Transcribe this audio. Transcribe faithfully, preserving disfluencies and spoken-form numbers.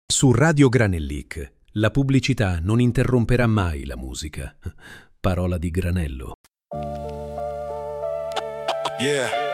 Su Radio Granellic, la pubblicità non interromperà mai la musica. Parola di Granello. Yeah.